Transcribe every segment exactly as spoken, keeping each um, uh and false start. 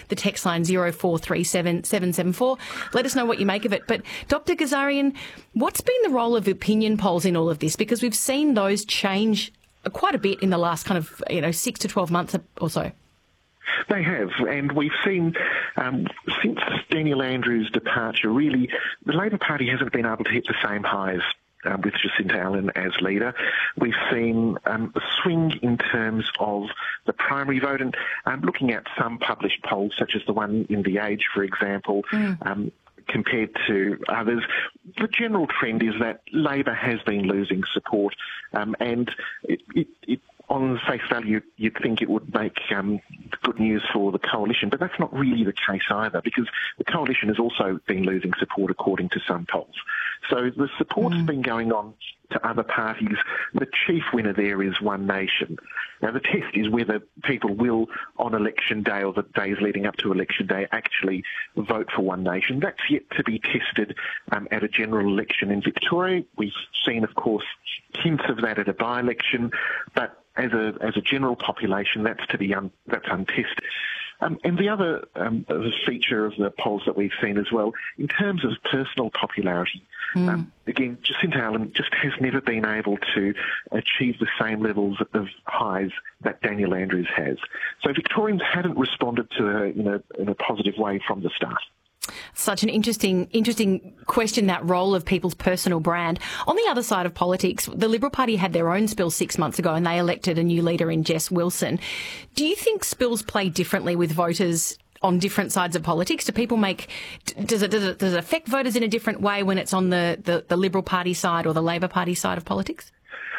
the text line zero four three seven seven seven four. Let us know what you make of it. But Doctor Ghazarian, what's been the role of opinion polls in all of this? Because we've seen those change quite a bit in the last kind of, you know, six to twelve months or so. They have, and we've seen um, since Daniel Andrews' departure, really, the Labor Party hasn't been able to hit the same highs um, with Jacinta Allan as leader. We've seen um, a swing in terms of the primary vote, and um, looking at some published polls, such as the one in The Age, for example, mm. um, compared to others, the general trend is that Labor has been losing support, um, and it, it, it on face value, you'd think it would make um, good news for the coalition, but that's not really the case either, because the coalition has also been losing support according to some polls. So the support's mm. been going on to other parties. The chief winner there is One Nation. Now, the test is whether people will, on election day or the days leading up to election day, actually vote for One Nation. That's yet to be tested um, at a general election in Victoria. We've seen, of course, hints of that at a by-election, but as a as a general population, that's to be un, that's untested. Um, and the other um, feature of the polls that we've seen as well, in terms of personal popularity, mm. um, again, Jacinta Allan just has never been able to achieve the same levels of highs that Daniel Andrews has. So Victorians hadn't responded to her, you know, in a positive way from the start. Such an interesting, interesting question, that role of people's personal brand. On the other side of politics, the Liberal Party had their own spill six months ago and they elected a new leader in Jess Wilson. Do you think spills play differently with voters on different sides of politics? Do people make, does it, does it, does it affect voters in a different way when it's on the, the, the Liberal Party side or the Labor Party side of politics?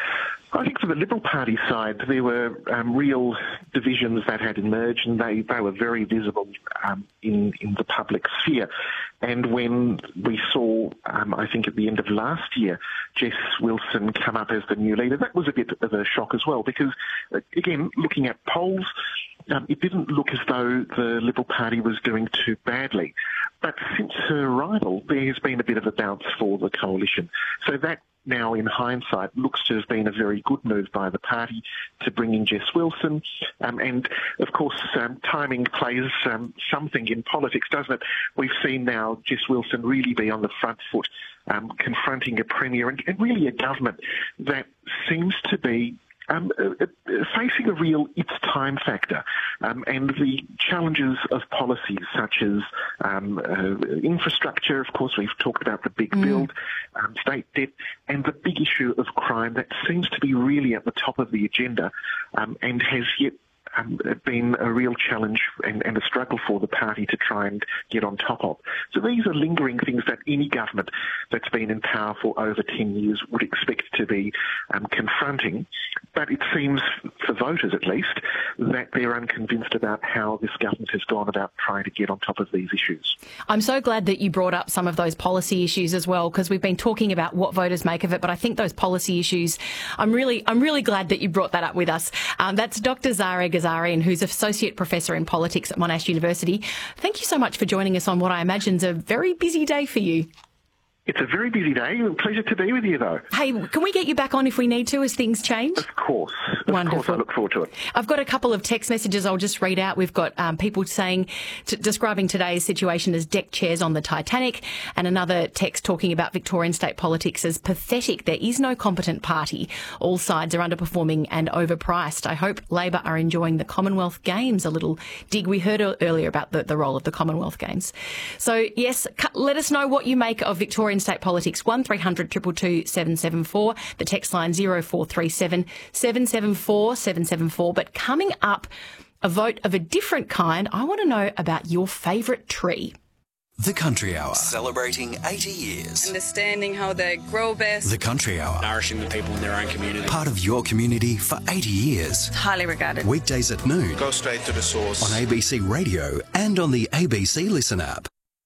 I think for the Liberal Party side, there were um, real divisions that had emerged, and they, they were very visible um, in, in the public sphere. And when we saw, um, I think at the end of last year, Jess Wilson come up as the new leader, that was a bit of a shock as well, because, again, looking at polls, um, it didn't look as though the Liberal Party was doing too badly. But since her arrival, there has been a bit of a bounce for the coalition. So that now, in hindsight, looks to have been a very good move by the party to bring in Jess Wilson. Um, and, of course, um, timing plays um, something in politics, doesn't it? We've seen now Jess Wilson really be on the front foot, um, confronting a premier and, and really a government that seems to be Um, uh, uh, facing a real it's time factor, um, and the challenges of policies such as um, uh, infrastructure. Of course, we've talked about the big mm. build, um, state debt, and the big issue of crime that seems to be really at the top of the agenda, um, and has yet Um, been a real challenge and, and a struggle for the party to try and get on top of. So these are lingering things that any government that's been in power for over ten years would expect to be um, confronting. But it seems, for voters at least, that they're unconvinced about how this government has gone about trying to get on top of these issues. I'm so glad that you brought up some of those policy issues as well, because we've been talking about what voters make of it, but I think those policy issues, I'm really I'm really glad that you brought that up with us. Um, that's Doctor Zahra Ghazarian, who's Associate Professor in Politics at Monash University. Thank you so much for joining us on what I imagine is a very busy day for you. It's a very busy day. A pleasure to be with you, though. Hey, can we get you back on if we need to as things change? Of course. Of Wonderful. course, I look forward to it. I've got a couple of text messages I'll just read out. We've got um, people saying, t- describing today's situation as deck chairs on the Titanic, and another text talking about Victorian state politics as pathetic. There is no competent party. All sides are underperforming and overpriced. I hope Labor are enjoying the Commonwealth Games. A little dig we heard earlier about the, the role of the Commonwealth Games. So, yes, let us know what you make of Victorian state politics. one three hundred two two two seven seven four. The text line zero four three seven seven seven four seven seven four. But coming up, a vote of a different kind. I want to know about your favourite tree. The Country Hour, celebrating eighty years. Understanding how they grow best. The Country Hour, nourishing the people in their own community. Part of your community for eighty years. Highly regarded. Weekdays at noon. Go straight to the source. On A B C Radio and on the A B C Listen app.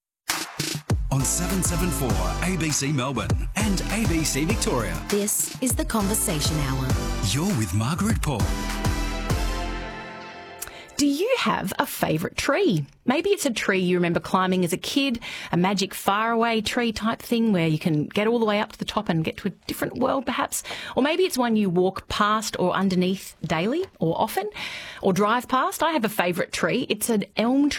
On seven seven four A B C Melbourne and A B C Victoria. This is The Conversation Hour. You're with Margaret Paul. Do you have a favourite tree? Maybe it's a tree you remember climbing as a kid, a magic faraway tree type thing where you can get all the way up to the top and get to a different world perhaps. Or maybe it's one you walk past or underneath daily or often or drive past. I have a favourite tree. It's an elm tree.